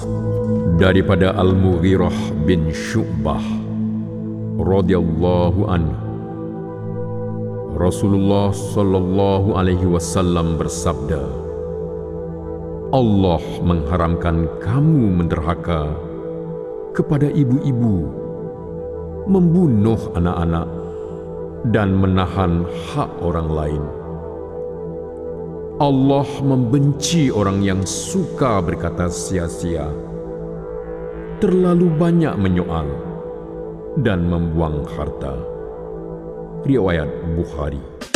Daripada Al-Mughirah bin Syu'bah radhiyallahu anhu, Rasulullah sallallahu alaihi wasallam bersabda, Allah mengharamkan kamu menderhaka kepada ibu-ibu, membunuh anak-anak, dan menahan hak orang lain. Allah membenci orang yang suka berkata sia-sia, terlalu banyak menyoal, dan membuang harta. Riwayat Bukhari.